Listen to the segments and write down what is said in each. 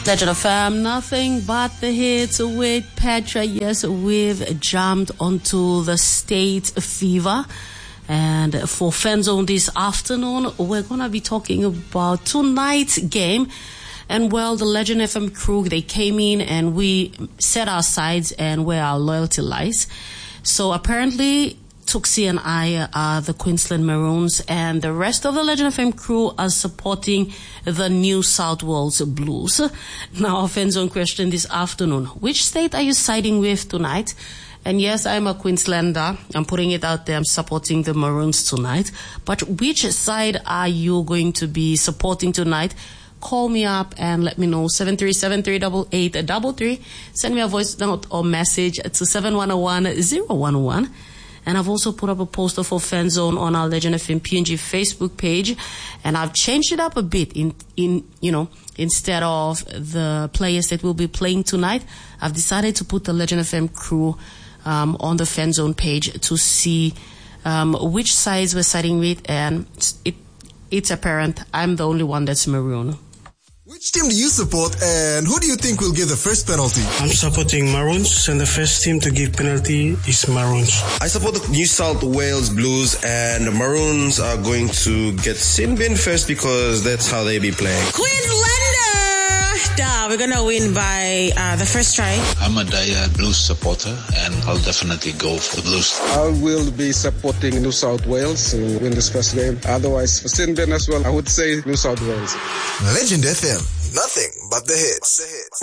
Legend FM, nothing but the hits with Petra. Yes, we've jumped onto the state fever. And for FanZone this afternoon, we're going to be talking about tonight's game. And well, the Legend FM crew, they came in and we set our sides and where our loyalty lies. So apparently, Tuxi and I are the Queensland Maroons, and the rest of the Legend FM crew are supporting the New South Wales Blues. Now, our FanZone question this afternoon: which state are you siding with tonight? And yes, I'm a Queenslander. I'm putting it out there. I'm supporting the Maroons tonight. But which side are you going to be supporting tonight? Call me up and let me know. 737-388-33. Send me a voice note or message to 7101-011. And I've also put up a poster for FanZone on our Legend FM PNG Facebook page. And I've changed it up a bit instead of the players that will be playing tonight, I've decided to put the Legend FM crew on the FanZone page to see which sides we're siding with. And it's apparent I'm the only one that's maroon. Which team do you support and who do you think will give the first penalty? I'm supporting Maroons, and the first team to give penalty is Maroons. I support the New South Wales Blues, and the Maroons are going to get sin bin first because that's how they be playing. We're going to win by the first try. I'm a diehard Blues supporter, and I'll definitely go for the Blues. I will be supporting New South Wales to win this first game. Otherwise, for sin bin as well, I would say New South Wales. Legend FM, nothing but the hits.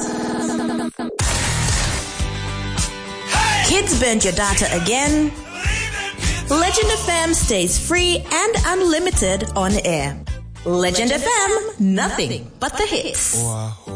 Kids burnt your data again? Legend FM stays free and unlimited on air. Legend FM, nothing but the hits. Wow.